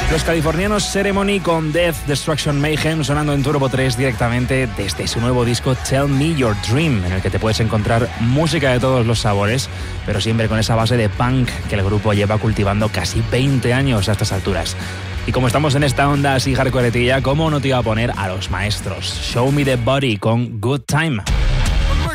Los californianos Ceremony con Death, Destruction, Mayhem sonando en Turbo 3 directamente desde su nuevo disco Tell Me Your Dream, en el que te puedes encontrar música de todos los sabores, pero siempre con esa base de punk que el grupo lleva cultivando casi 20 años a estas alturas. Y como estamos en esta onda así hardcoretilla, ¿cómo no te iba a poner a los maestros? Show Me The Body con Good Time.